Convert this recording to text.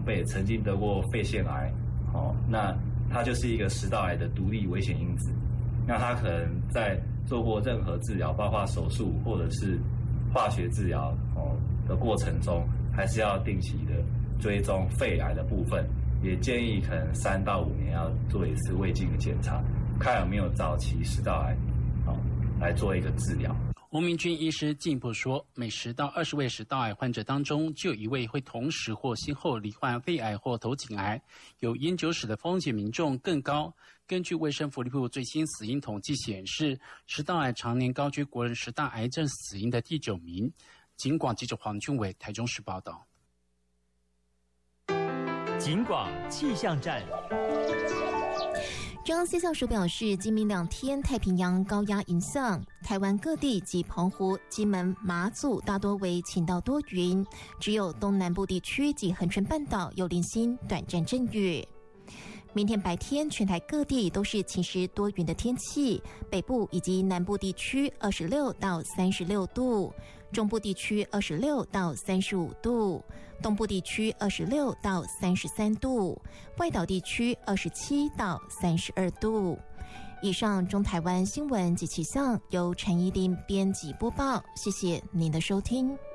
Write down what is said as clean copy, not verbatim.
辈曾经得过肺腺癌，那它就是一个食道癌的独立危险因子。那他可能在做过任何治疗，包括手术或者是化学治疗的过程中，还是要定期的追踪肺癌的部分，也建议可能3到5年要做一次胃镜的检查，看有没有早期食道癌，来做一个治疗。 吴明君医师进一步说，每10到20位食道癌患者当中，就有1位会同时或先后罹患肺癌或头颈癌，有烟酒史的风险民众更高。根据卫生福利部最新死因统计显示，食道癌常年高居国人10大癌症死因的第9名。警广记者黄俊伟台中市报道。 警广气象站。 中央气象署表示，今明2天太平洋高压影响台湾各地及澎湖、金门、马祖大多为晴到多云，只有东南部地区及恒春半岛有零星短暂阵雨。明天白天全台各地都是晴时多云的天气，北部以及南部地区26到36度，中部地区26到35度，东部地区26到33度，外岛地区27到32度。以上中台湾新闻及气象由陈怡琳编辑播报，谢谢您的收听。